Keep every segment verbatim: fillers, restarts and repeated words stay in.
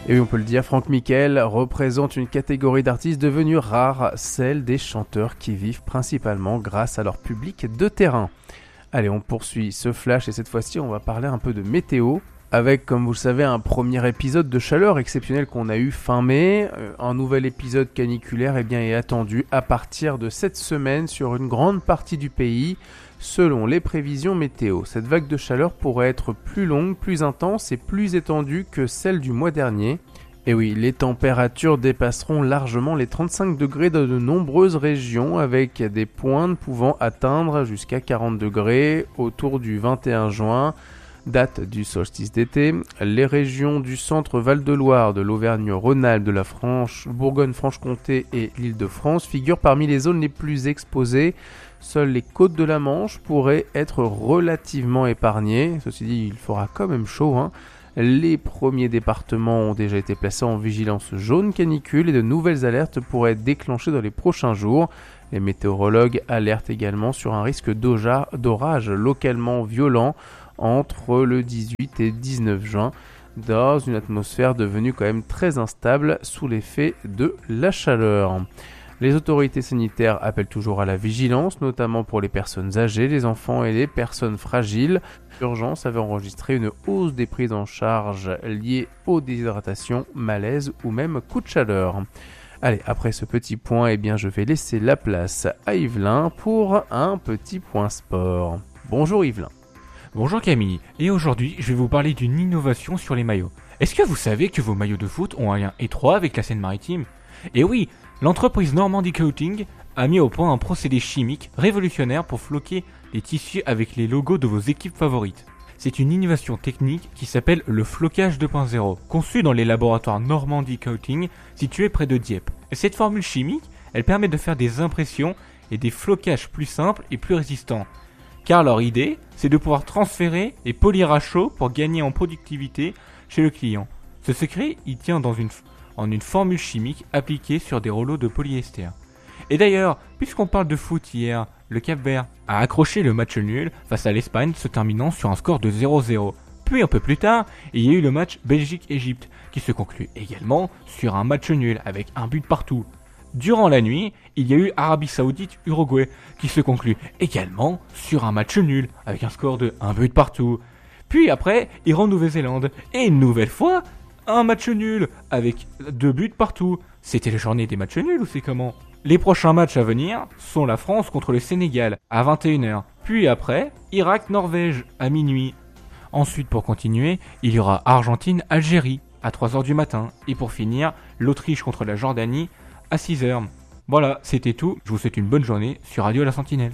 Et oui, on peut le dire, Franck Miquel représente une catégorie d'artistes devenue rare, celle des chanteurs qui vivent principalement grâce à leur public de terrain. Allez, on poursuit ce flash et cette fois-ci, on va parler un peu de météo. Avec, comme vous le savez, un premier épisode de chaleur exceptionnel qu'on a eu fin mai. Un nouvel épisode caniculaire eh bien, est attendu à partir de cette semaine sur une grande partie du pays, selon les prévisions météo. Cette vague de chaleur pourrait être plus longue, plus intense et plus étendue que celle du mois dernier. Et oui, les températures dépasseront largement les trente-cinq degrés dans de nombreuses régions, avec des pointes pouvant atteindre jusqu'à quarante degrés autour du vingt et un juin. Date du solstice d'été. Les régions du centre Val-de-Loire, de l'Auvergne-Rhône-Alpes, de la Franche, Bourgogne-Franche-Comté et l'Île-de-France figurent parmi les zones les plus exposées. Seules les côtes de la Manche pourraient être relativement épargnées. Ceci dit, il fera quand même chaud, hein. Les premiers départements ont déjà été placés en vigilance jaune canicule et de nouvelles alertes pourraient être déclenchées dans les prochains jours. Les météorologues alertent également sur un risque d'orage localement violent entre le dix-huit et dix-neuf juin, dans une atmosphère devenue quand même très instable sous l'effet de la chaleur. Les autorités sanitaires appellent toujours à la vigilance, notamment pour les personnes âgées, les enfants et les personnes fragiles. L'urgence avait enregistré une hausse des prises en charge liées aux déshydratations, malaises ou même coups de chaleur. Allez, après ce petit point, eh bien, je vais laisser la place à Yvelin pour un petit point sport. Bonjour Yvelin. Bonjour Camille, et aujourd'hui je vais vous parler d'une innovation sur les maillots. Est-ce que vous savez que vos maillots de foot ont un lien étroit avec la Seine-Maritime ? Et oui, l'entreprise Normandy Coating a mis au point un procédé chimique révolutionnaire pour floquer les tissus avec les logos de vos équipes favorites. C'est une innovation technique qui s'appelle le flocage deux point zéro, conçue dans les laboratoires Normandy Coating situés près de Dieppe. Et cette formule chimique, elle permet de faire des impressions et des flocages plus simples et plus résistants. Car leur idée, c'est de pouvoir transférer et polir à chaud pour gagner en productivité chez le client. Ce secret, il tient dans une, en une formule chimique appliquée sur des rouleaux de polyester. Et d'ailleurs, puisqu'on parle de foot hier, le Cap-Vert a accroché le match nul face à l'Espagne, se terminant sur un score de zéro zéro. Puis un peu plus tard, il y a eu le match Belgique-Égypte, qui se conclut également sur un match nul avec un but partout. Durant la nuit, il y a eu Arabie Saoudite-Uruguay qui se conclut également sur un match nul avec un score de un but partout. Puis après, Iran-Nouvelle-Zélande et une nouvelle fois, un match nul avec deux buts partout. C'était la journée des matchs nuls ou c'est comment ? Les prochains matchs à venir sont la France contre le Sénégal à vingt et une heures. Puis après, Irak-Norvège à minuit. Ensuite, pour continuer, il y aura Argentine-Algérie à trois heures du matin. Et pour finir, l'Autriche contre la Jordanie à six heures. Voilà, c'était tout. Je vous souhaite une bonne journée sur Radio La Sentinelle.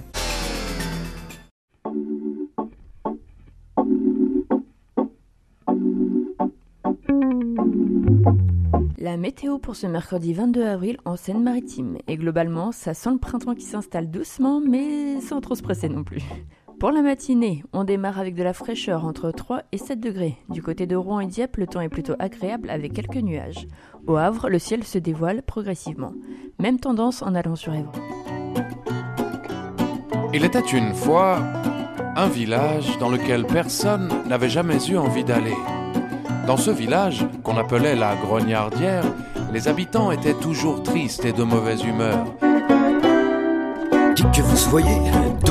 La météo pour ce mercredi vingt-deux avril en Seine-Maritime. Et globalement, ça sent le printemps qui s'installe doucement, mais sans trop se presser non plus. Pour la matinée, on démarre avec de la fraîcheur entre trois et sept degrés. Du côté de Rouen et Dieppe, le temps est plutôt agréable avec quelques nuages. Au Havre, le ciel se dévoile progressivement. Même tendance en allant sur Évron. Il était une fois un village dans lequel personne n'avait jamais eu envie d'aller. Dans ce village, qu'on appelait la Grognardière, les habitants étaient toujours tristes et de mauvaise humeur. Qui que vous soyez,